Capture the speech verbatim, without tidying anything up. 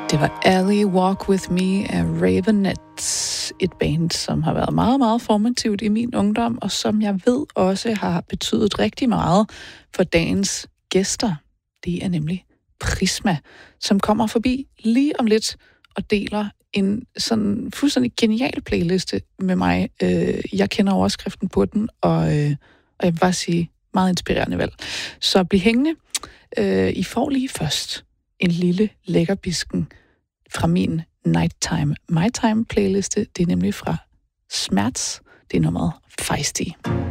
Det var Alley Walk With Me af Ravenet, et band, som har været meget, meget formativt i min ungdom, og som jeg ved også har betydet rigtig meget for dagens gæster. Det er nemlig Prisma, som kommer forbi lige om lidt og deler en sådan fuldstændig genial playliste med mig. Jeg kender overskriften på den, og, og jeg vil bare sige, meget inspirerende valg. Så bliv hængende. I får lige først en lille lækkerbisken fra min Nighttime My Time playliste. Det er nemlig fra Smerts. Det er nummeret Feisty.